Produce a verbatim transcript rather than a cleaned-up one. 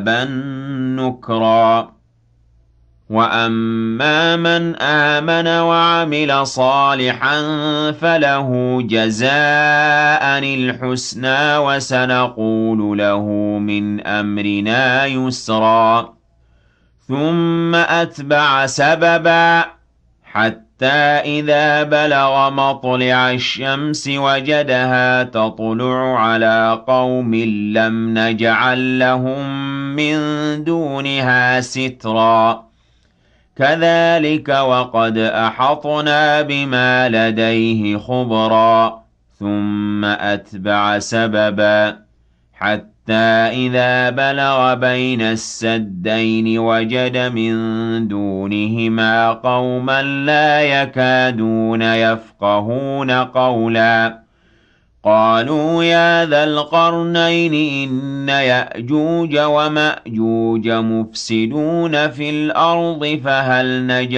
عذابًا نُكْرًا وَأَمَّا مَنْ آمَنَ وَعَمِلَ صَالِحًا فَلَهُ جَزَاءً الْحُسْنَىٰ وَسَنَقُولُ لَهُ مِنْ أَمْرِنَا يُسْرًا ثُمَّ أَتْبَعَ سَبَبًا حَتَّىٰ إِذَا بَلَغَ مَطْلِعَ الشَّمْسِ وَجَدَهَا تَطْلُعُ عَلَىٰ قَوْمٍ لَّمْ نَجْعَل لَّهُم مِّن دُونِهَا سِتْرًا كَذَٰلِكَ وَقَدْ أَحَطْنَا بِمَا لَدَيْهِ خُبْرًا ثُمَّ أَتْبَعَ سَبَبًا حَتَّىٰ إِذَا بَلَغَ بَيْنَ السَّدَّيْنِ وَجَدَ مِن دُونِهِمَا قَوْمًا لَّا يَكَادُونَ يَفْقَهُونَ قَوْلًا قَالُوا يَا ذَا الْقَرْنَيْنِ إِنَّ يَأْجُوجَ وَمَأْجُوجَ مُفْسِدُونَ فِي الْأَرْضِ فَهَلْ نَجْعَلُ